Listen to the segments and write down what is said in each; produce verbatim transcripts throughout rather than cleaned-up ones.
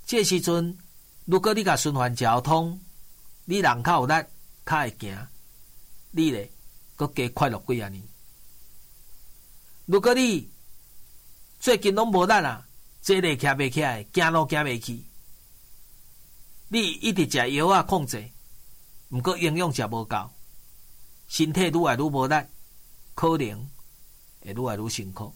这时阵，如果你甲循环交通，你人较有力，较会行，你咧阁加快乐几啊年。如果你最近拢无力啊，坐咧徛袂起来，行路行袂去，你一直食药啊控制，毋过营养食无够，身体愈来愈无力，可能会愈来愈辛苦。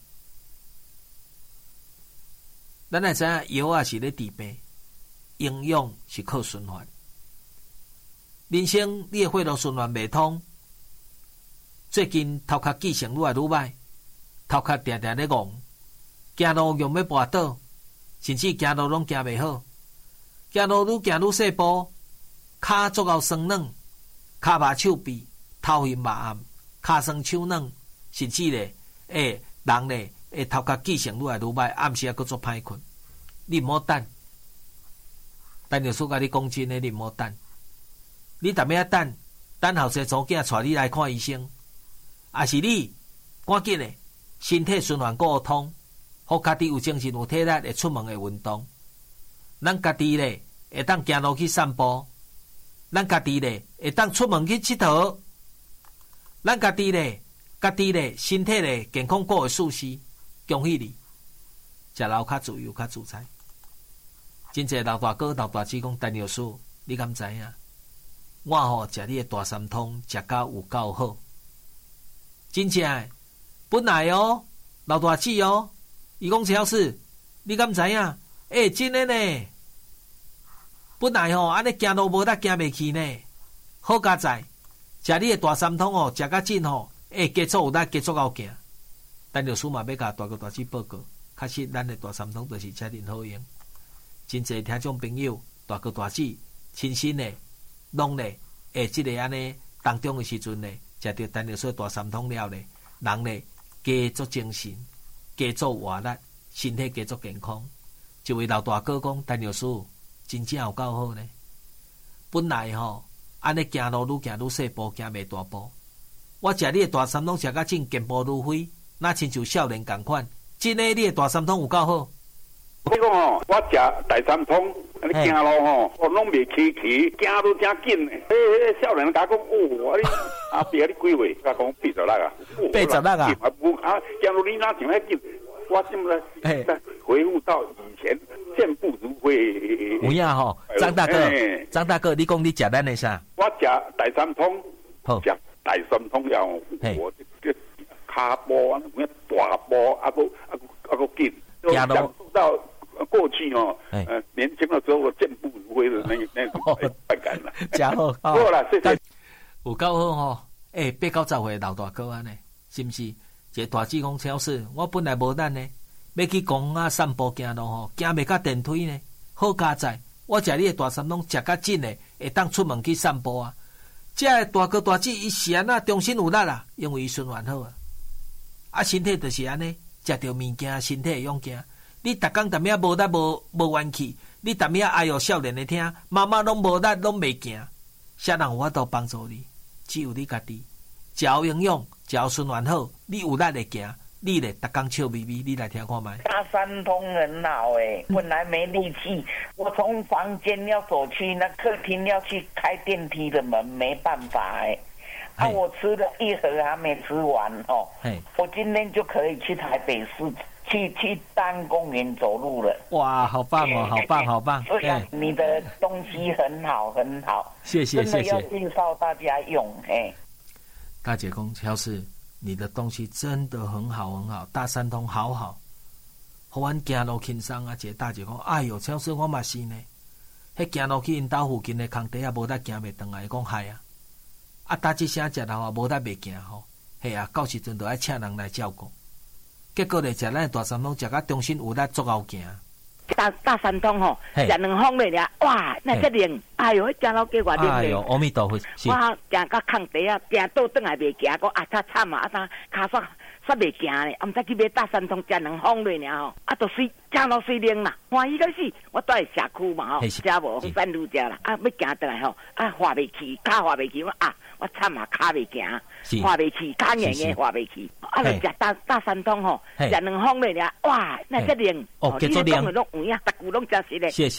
咱会知影药啊是咧治病，营养是靠循环。人生你的血路循环袂通，最近头壳记性愈来愈歹，头壳定定咧戆，行路用要跋倒，甚至行路拢行袂好，行路愈行愈细步，骹足够酸软，骹麻手臂，头晕目暗，骹酸手软，甚至咧，诶，人咧，诶，头壳记性愈来愈歹，暗时啊佫做歹困。你毋好等，陈律师甲你讲真诶，你毋好等。你逐尾啊等，等后生祖囝带你来看医生，也是你赶紧诶，身体循环够通，互家己有精神有体力会出门诶运动。咱家己咧会当行路去散步，咱家己咧会当出门去佚佗，咱家己咧家己咧身体咧健康过会舒适，恭喜你，食老较自由较自在。真侪老大哥老大姐讲，陈律师，你敢知影？我吼食你的大三通，食到有够好，真正诶，本来哦，老大姐哦，伊讲超市，你敢知影？诶、欸，真诶呢，本来吼安尼行路无力，行袂去呢，好佳在，食你的大三通哦，食甲真吼，诶、欸，加速有力，加速够行。陈律师嘛要甲大哥大姐报告，确实咱的大三通就是遮尔好用。真侪听众朋友，大哥大姐亲身的，拢咧，诶，即个安尼当中的时阵咧，食着陈律师大三通了咧，人咧加足精神，加足活力，身体加足健康。一位老大哥讲，陈律师真正有够好呢。本来吼，安尼行路愈行愈细步，行袂大步。我食你的大三通食甲真，健步如飞，那亲像少年共款。真诶，你的大三通有够好。 你讲吼，我食大三通，安尼行路吼，我拢袂起起，行都真紧。迄迄少年甲我讲，哦，你阿伯你几岁？甲讲八十六啊， 八十六啊， 啊，行路你哪像遐紧？我现在在回复到以前，健步如飞。 有影吼，张大哥，张大哥，你讲你食咱的啥？ 我食大三通，食大三通了，我这骹步啊，有影大步，啊个啊个啊个紧，行路到。过去哦，呃，年轻的时候我健步如飞的那那种快感了， 真好， 好了，谢谢。 有够好吼，诶，八九十岁老大哥安尼，是毋是？一个大志讲超市，我本来无力呢，要去公园散步行路吼，行袂到电梯呢，好佳在，我食你的大三通食较紧的，会当出门去散步啊。这个大哥大姐伊是安那终身有力啦，因为伊循环好啊，啊，身体就是安尼，食着物件，身体会用行。你逐工逐命无力无无元气，你逐命哎哟少年的听，妈妈拢无力拢袂行，啥人有法度帮助你？只有你家己，食有营养，食有循环好，你有力会行，你咧逐工笑眯眯，你来听看卖。 大三通很好诶，本来没力气，我从房间要走去那客厅要去开电梯的门，没办法诶。啊，我吃了一盒还没吃完哦，我今天就可以去台北市。去去丹公园走路了， 哇，好棒哦，好棒，好棒！ 对呀，你的东西很好，很好， 谢谢，谢谢。 真的要介绍大家用，哎。 大姐公超市，你的东西真的很好，很好，大三通好好，互阮行路轻松啊！一个大姐讲，哎哟，超市我嘛是呢，迄行路去因兜附近的空地啊，无得行袂转来，讲嗨啊！啊，打一声食后啊，无得袂行吼，嘿啊，到时阵就爱请人来照顾。结果咧，食咱大三通食到终身有力足够行。 大大三通吼，食两方咧俩，哇，那个灵，哎哟，迄正老叫我灵哎哟，阿弥陀佛。 我行到空地啊，行倒转来袂行，我啊，太惨啊，啊，当骹煞煞袂行咧，啊，毋知去买大三通食两方咧尔吼，啊，都水正老水灵啦，欢喜到死。我住在社区嘛吼，食无山路食啦，啊，要行倒来吼，啊，滑袂去，骹滑袂去，我啊。我惨啊，骹袂行，滑袂去，骹硬硬滑袂去。啊，来食大大三通吼，食两方咧俩，哇，那个灵， 哦，叫做灵， 拢有影，逐句拢真实咧。 谢谢。